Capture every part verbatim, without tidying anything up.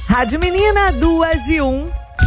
Rádio Menina, duas e um.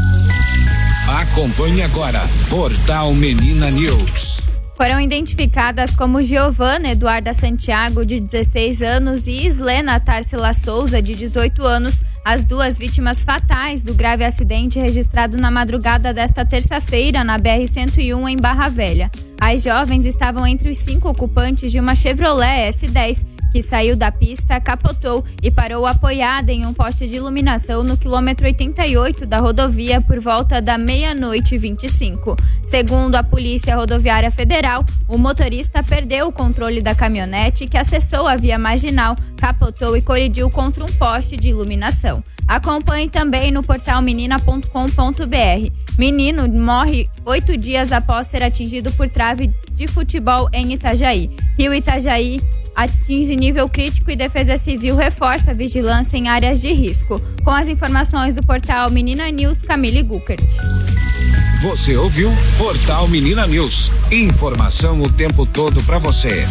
Acompanhe agora, Portal Menina News. Foram identificadas como Giovana Eduarda Santiago, de dezesseis anos, e Islena Tarsila Souza, de dezoito anos, as duas vítimas fatais do grave acidente registrado na madrugada desta terça-feira na B R cento e um, em Barra Velha. As jovens estavam entre os cinco ocupantes de uma Chevrolet S dez, que saiu da pista, capotou e parou apoiada em um poste de iluminação no quilômetro oitenta e oito da rodovia por volta da meia-noite e vinte e cinco. Segundo a Polícia Rodoviária Federal, o motorista perdeu o controle da caminhonete que acessou a via marginal, capotou e colidiu contra um poste de iluminação. Acompanhe também no portal menina ponto com ponto b r. Menino morre oito dias após ser atingido por trave de futebol em Itajaí. Rio Itajaí atinge nível crítico e Defesa Civil reforça a vigilância em áreas de risco. Com as informações do portal Menina News, Camille Guckert. Você ouviu Portal Menina News. Informação o tempo todo para você.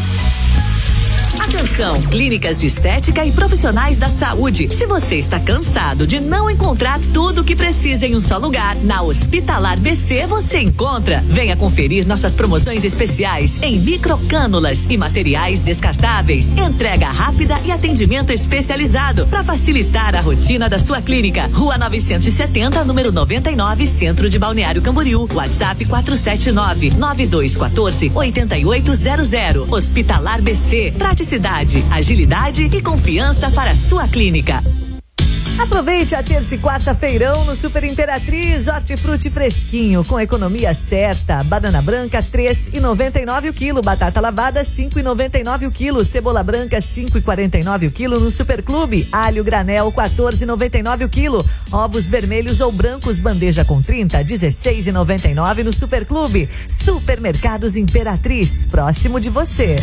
Atenção, clínicas de estética e profissionais da saúde. Se você está cansado de não encontrar tudo o que precisa em um só lugar, na Hospitalar B C você encontra. Venha conferir nossas promoções especiais em microcânulas e materiais descartáveis. Entrega rápida e atendimento especializado para facilitar a rotina da sua clínica. Rua novecentos e setenta, número noventa e nove, Centro de Balneário Camboriú. WhatsApp quatro sete nove, nove dois um quatro, oito oito zero zero. Hospitalar B C. Praticidade, agilidade e confiança para a sua clínica. Aproveite a terça e quarta-feirão no Super Imperatriz, hortifruti fresquinho, com economia certa. Banana branca, três reais e noventa e nove o quilo. Batata lavada, cinco reais e noventa e nove o quilo. Cebola branca, cinco reais e quarenta e nove o quilo no Super Clube. Alho granel, quatorze reais e noventa e nove o quilo. Ovos vermelhos ou brancos, bandeja com trinta, dezesseis reais e noventa e nove no Super Clube. Supermercados Imperatriz, próximo de você.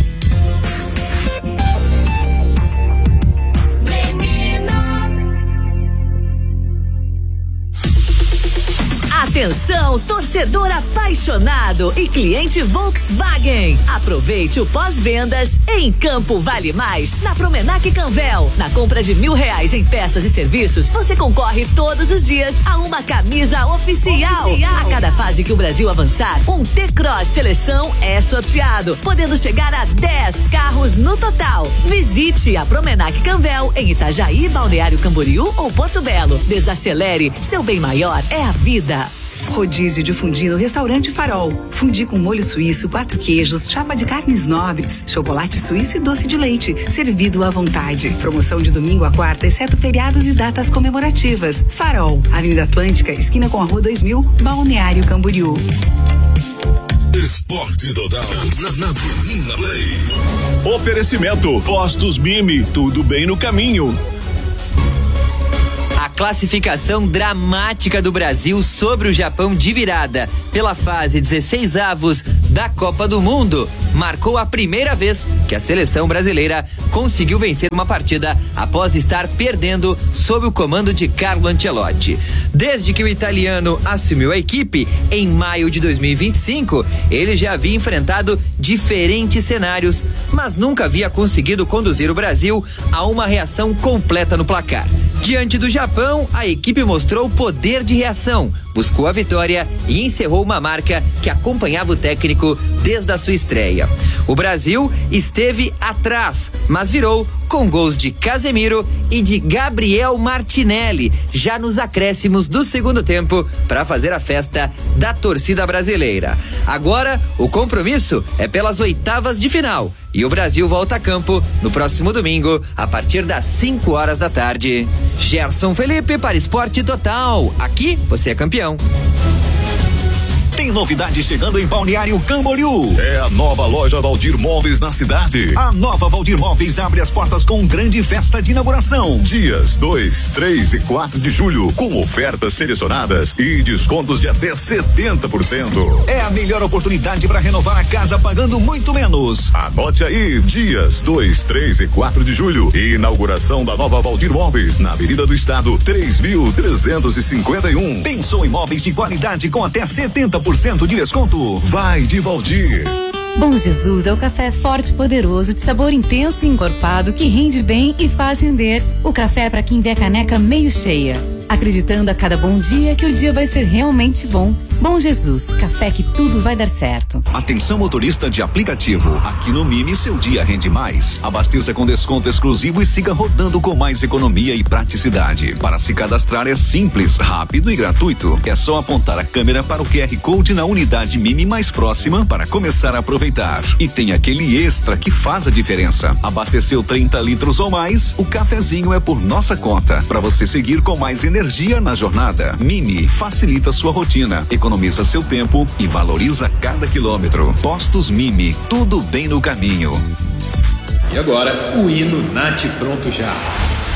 Atenção, torcedor apaixonado e cliente Volkswagen. Aproveite o pós-vendas em Campo Vale Mais, na Promenac Canvel. Na compra de mil reais em peças e serviços, você concorre todos os dias a uma camisa oficial. oficial. A cada fase que o Brasil avançar, um T-Cross Seleção é sorteado, podendo chegar a dez carros no total. Visite a Promenac Canvel em Itajaí, Balneário Camboriú ou Porto Belo. Desacelere, seu bem maior é a vida. Rodízio de fundi no Restaurante Farol. Fundi com molho suíço, quatro queijos, chapa de carnes nobres, chocolate suíço e doce de leite, servido à vontade. Promoção de domingo a quarta, exceto feriados e datas comemorativas. Farol, Avenida Atlântica, esquina com a Rua dois mil, Balneário Camboriú. Esporte Total na, na Menina Play. Oferecimento Postos Mimi, tudo bem no caminho. A classificação dramática do Brasil sobre o Japão de virada pela fase dezesseis avos da Copa do Mundo marcou a primeira vez que a seleção brasileira conseguiu vencer uma partida após estar perdendo sob o comando de Carlo Ancelotti. Desde que o italiano assumiu a equipe em maio de dois mil e vinte e cinco, ele já havia enfrentado diferentes cenários, mas nunca havia conseguido conduzir o Brasil a uma reação completa no placar. Diante do Japão, a equipe mostrou poder de reação, buscou a vitória e encerrou uma marca que acompanhava o técnico desde a sua estreia. O Brasil esteve atrás, mas virou com gols de Casemiro e de Gabriel Martinelli, já nos acréscimos do segundo tempo, para fazer a festa da torcida brasileira. Agora, o compromisso é pelas oitavas de final e o Brasil volta a campo no próximo domingo, a partir das cinco horas da tarde. Gerson Felipe para Esporte Total. Aqui você é campeão. Tem novidade chegando em Balneário Camboriú. É a nova loja Valdir Móveis na cidade. A nova Valdir Móveis abre as portas com grande festa de inauguração. Dias dois, três e quatro de julho, com ofertas selecionadas e descontos de até setenta por cento. É a melhor oportunidade para renovar a casa pagando muito menos. Anote aí, dias dois, três e quatro de julho. Inauguração da nova Valdir Móveis na Avenida do Estado, três mil trezentos e cinquenta e um. Pensou em móveis de qualidade com até setenta por cento de desconto? Vai de Valdir. Bom Jesus é o café forte e poderoso, de sabor intenso e encorpado, que rende bem e faz render. O café é para quem vê a caneca meio cheia. acreditando a cada bom dia que o dia vai ser realmente bom. Bom Jesus, café que tudo vai dar certo. Atenção motorista de aplicativo, aqui no Mimi seu dia rende mais. Abasteça com desconto exclusivo e siga rodando com mais economia e praticidade. Para se cadastrar é simples, rápido e gratuito. É só apontar a câmera para o Q R Code na unidade Mimi mais próxima para começar a aproveitar. E tem aquele extra que faz a diferença. Abasteceu trinta litros ou mais, o cafezinho é por nossa conta, para você seguir com mais energia na jornada. Mimi facilita sua rotina, economiza seu tempo e valoriza cada quilômetro. Postos Mimi, tudo bem no caminho. E agora, o hino Nath Pronto Já.